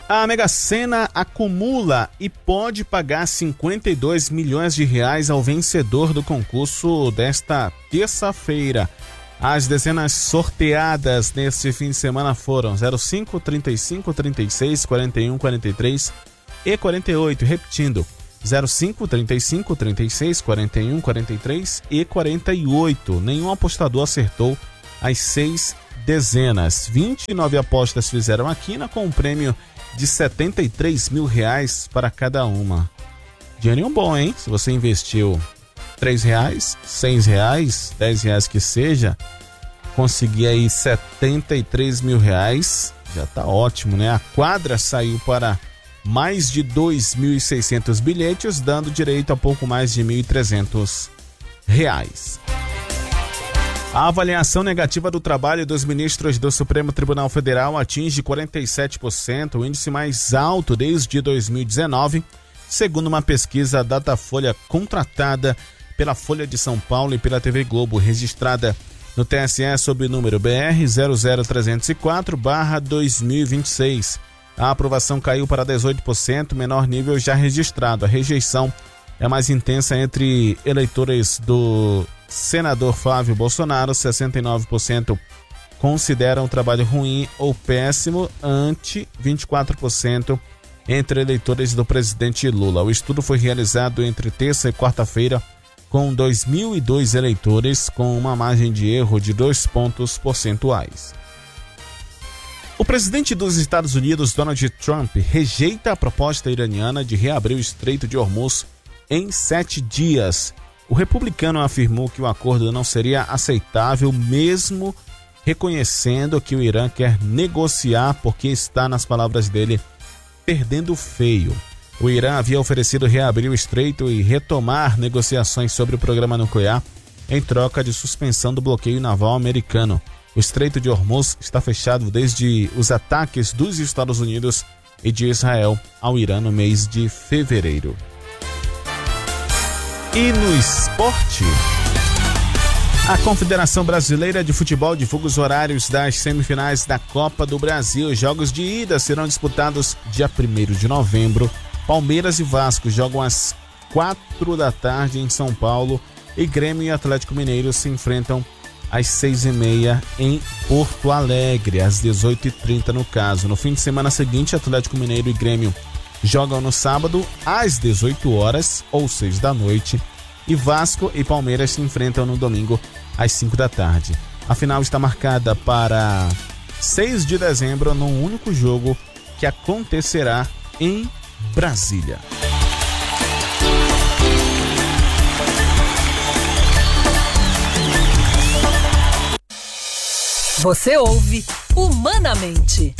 A Mega Sena acumula e pode pagar 52 milhões de reais ao vencedor do concurso desta terça-feira. As dezenas sorteadas neste fim de semana foram 05, 35, 36, 41, 43 e 48. Repetindo, 05, 35, 36, 41, 43 e 48. Nenhum apostador acertou as 6 dezenas. 29 apostas fizeram a quina com um prêmio de 73 mil reais para cada uma. Dinheirinho bom, hein? Se você investiu R$3, R$6, R$10 que seja, conseguir aí 73 mil reais, já tá ótimo, né? A quadra saiu para mais de 2.600 bilhetes, dando direito a pouco mais de R$1.300. A avaliação negativa do trabalho dos ministros do Supremo Tribunal Federal atinge 47%, o índice mais alto desde 2019, segundo uma pesquisa Datafolha contratada pela Folha de São Paulo e pela TV Globo, registrada no TSE sob o número BR 00304/2026. A aprovação caiu para 18%, menor nível já registrado. A rejeição é mais intensa entre eleitores do senador Flávio Bolsonaro, 69% consideram o trabalho ruim ou péssimo, ante 24% entre eleitores do presidente Lula. O estudo foi realizado entre terça e quarta-feira com 2.002 eleitores, com uma margem de erro de 2 pontos percentuais. O presidente dos Estados Unidos, Donald Trump, rejeita a proposta iraniana de reabrir o Estreito de Hormuz em 7 dias. O republicano afirmou que o acordo não seria aceitável, mesmo reconhecendo que o Irã quer negociar porque está, nas palavras dele, perdendo feio. O Irã havia oferecido reabrir o estreito e retomar negociações sobre o programa nuclear em troca de suspensão do bloqueio naval americano. O Estreito de Hormuz está fechado desde os ataques dos Estados Unidos e de Israel ao Irã no mês de fevereiro. E no esporte, a Confederação Brasileira de Futebol divulga os horários das semifinais da Copa do Brasil. Os jogos de ida serão disputados dia 1º de novembro. Palmeiras e Vasco jogam às 4 da tarde em São Paulo e Grêmio e Atlético Mineiro se enfrentam às 6h30 em Porto Alegre, às 18h30 no caso. No fim de semana seguinte, Atlético Mineiro e Grêmio jogam no sábado às 18 horas ou 6 da noite e Vasco e Palmeiras se enfrentam no domingo às 5 da tarde. A final está marcada para 6 de dezembro num único jogo que acontecerá em Brasília. Você ouve Humanamente.